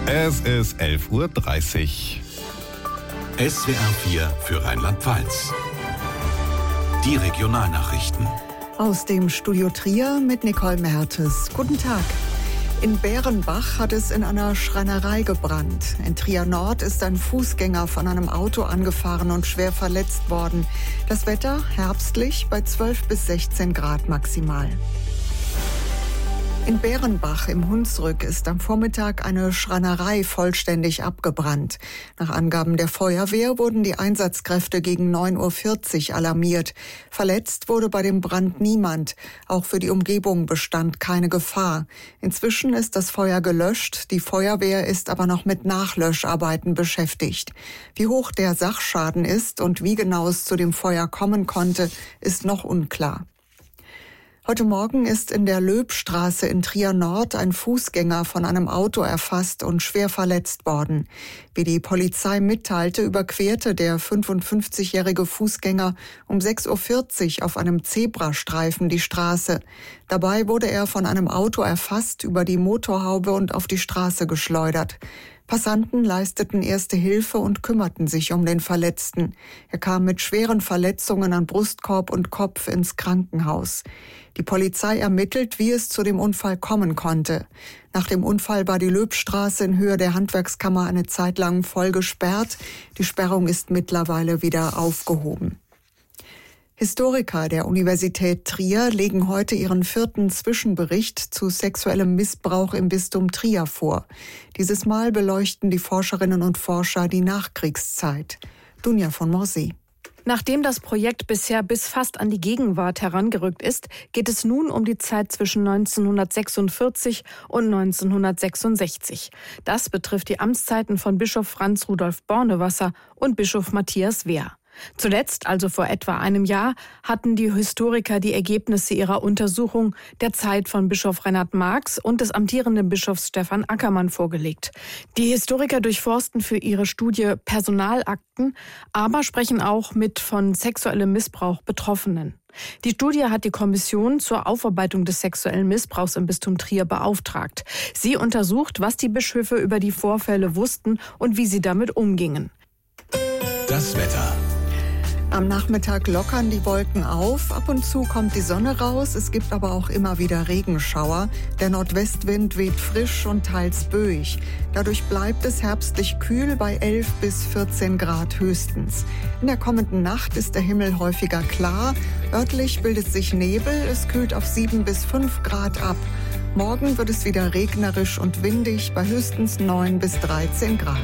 Es ist 11:30 Uhr. SWR 4 für Rheinland-Pfalz. Die Regionalnachrichten. Aus dem Studio Trier mit Nicole Mertes. Guten Tag. In Bärenbach hat es in einer Schreinerei gebrannt. In Trier Nord ist ein Fußgänger von einem Auto angefahren und schwer verletzt worden. Das Wetter herbstlich bei 12 bis 16 Grad maximal. In Bärenbach im Hunsrück ist am Vormittag eine Schreinerei vollständig abgebrannt. Nach Angaben der Feuerwehr wurden die Einsatzkräfte gegen 9:40 Uhr alarmiert. Verletzt wurde bei dem Brand niemand. Auch für die Umgebung bestand keine Gefahr. Inzwischen ist das Feuer gelöscht. Die Feuerwehr ist aber noch mit Nachlöscharbeiten beschäftigt. Wie hoch der Sachschaden ist und wie genau es zu dem Feuer kommen konnte, ist noch unklar. Heute Morgen ist in der Löbstraße in Trier Nord ein Fußgänger von einem Auto erfasst und schwer verletzt worden. Wie die Polizei mitteilte, überquerte der 55-jährige Fußgänger um 6:40 Uhr auf einem Zebrastreifen die Straße. Dabei wurde er von einem Auto erfasst, über die Motorhaube und auf die Straße geschleudert. Passanten leisteten erste Hilfe und kümmerten sich um den Verletzten. Er kam mit schweren Verletzungen an Brustkorb und Kopf ins Krankenhaus. Die Polizei ermittelt, wie es zu dem Unfall kommen konnte. Nach dem Unfall war die Löbstraße in Höhe der Handwerkskammer eine Zeit lang voll gesperrt. Die Sperrung ist mittlerweile wieder aufgehoben. Historiker der Universität Trier legen heute ihren 4. Zwischenbericht zu sexuellem Missbrauch im Bistum Trier vor. Dieses Mal beleuchten die Forscherinnen und Forscher die Nachkriegszeit. Dunja von Morsee. Nachdem das Projekt bisher bis fast an die Gegenwart herangerückt ist, geht es nun um die Zeit zwischen 1946 und 1966. Das betrifft die Amtszeiten von Bischof Franz Rudolf Bornewasser und Bischof Matthias Wehr. Zuletzt, also vor etwa einem Jahr, hatten die Historiker die Ergebnisse ihrer Untersuchung der Zeit von Bischof Reinhard Marx und des amtierenden Bischofs Stefan Ackermann vorgelegt. Die Historiker durchforsten für ihre Studie Personalakten, aber sprechen auch mit von sexuellem Missbrauch Betroffenen. Die Studie hat die Kommission zur Aufarbeitung des sexuellen Missbrauchs im Bistum Trier beauftragt. Sie untersucht, was die Bischöfe über die Vorfälle wussten und wie sie damit umgingen. Das Wetter. Am Nachmittag lockern die Wolken auf, ab und zu kommt die Sonne raus, es gibt aber auch immer wieder Regenschauer. Der Nordwestwind weht frisch und teils böig. Dadurch bleibt es herbstlich kühl bei 11 bis 14 Grad höchstens. In der kommenden Nacht ist der Himmel häufiger klar, örtlich bildet sich Nebel, es kühlt auf 7 bis 5 Grad ab. Morgen wird es wieder regnerisch und windig bei höchstens 9 bis 13 Grad.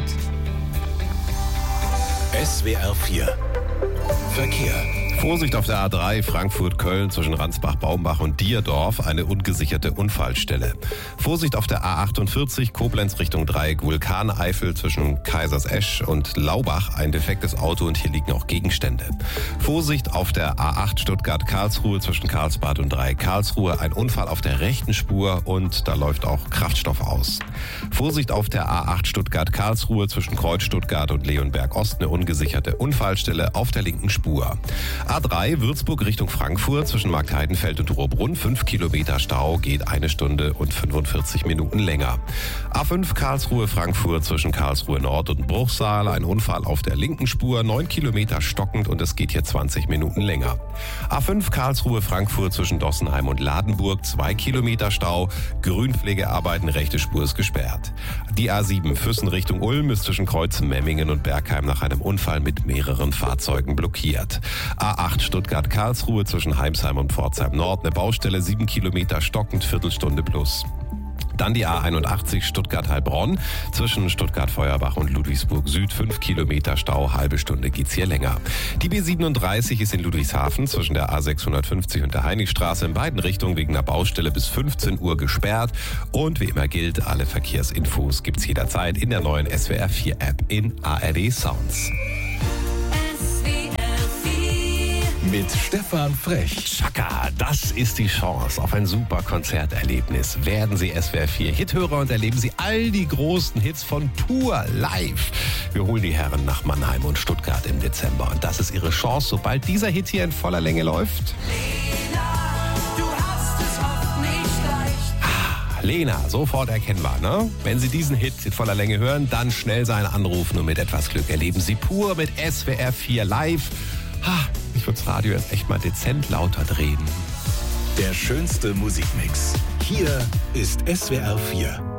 SWR 4 Verkehr. Vorsicht auf der A3 Frankfurt-Köln zwischen Ransbach-Baumbach und Dierdorf, eine ungesicherte Unfallstelle. Vorsicht auf der A48 Koblenz Richtung Dreieck Vulkaneifel zwischen Kaisersesch und Laubach, ein defektes Auto und hier liegen auch Gegenstände. Vorsicht auf der A8 Stuttgart-Karlsruhe zwischen Karlsbad und Dreieck Karlsruhe, ein Unfall auf der rechten Spur und da läuft auch Kraftstoff aus. Vorsicht auf der A8 Stuttgart-Karlsruhe zwischen Kreuz Stuttgart und Leonberg Ost, eine ungesicherte Unfallstelle auf der linken Spur. A3 Würzburg Richtung Frankfurt zwischen Marktheidenfeld und Rohrbrunn, 5 Kilometer Stau, geht 1 Stunde und 45 Minuten länger. A5 Karlsruhe Frankfurt zwischen Karlsruhe Nord und Bruchsal, ein Unfall auf der linken Spur, 9 Kilometer stockend und es geht hier 20 Minuten länger. A5 Karlsruhe Frankfurt zwischen Dossenheim und Ladenburg, 2 Kilometer Stau, Grünpflegearbeiten, rechte Spur ist gesperrt. Die A7 Füssen Richtung Ulm ist zwischen Kreuzen Memmingen und Bergheim nach einem Unfall mit mehreren Fahrzeugen blockiert. A8 Stuttgart-Karlsruhe zwischen Heimsheim und Pforzheim Nord, eine Baustelle, 7 Kilometer stockend, Viertelstunde plus. Dann die A81 Stuttgart-Heilbronn zwischen Stuttgart-Feuerbach und Ludwigsburg Süd, 5 Kilometer Stau, halbe Stunde geht's hier länger. Die B37 ist in Ludwigshafen zwischen der A650 und der Heinrichstraße in beiden Richtungen wegen einer Baustelle bis 15 Uhr gesperrt. Und wie immer gilt, alle Verkehrsinfos gibt's jederzeit in der neuen SWR 4 App in ARD Sounds. Mit Stefan Frech. Chaka, das ist die Chance auf ein super Konzerterlebnis. Werden Sie SWR 4 Hithörer und erleben Sie all die großen Hits von Pur live. Wir holen die Herren nach Mannheim und Stuttgart im Dezember. Und das ist Ihre Chance, sobald dieser Hit hier in voller Länge läuft. Lena, sofort erkennbar, ne? Wenn Sie diesen Hit in voller Länge hören, dann schnell seinen Anruf. Nur mit etwas Glück erleben Sie pur mit SWR 4 live. Ich würde das Radio jetzt echt mal dezent lauter drehen. Der schönste Musikmix. Hier ist SWR 4.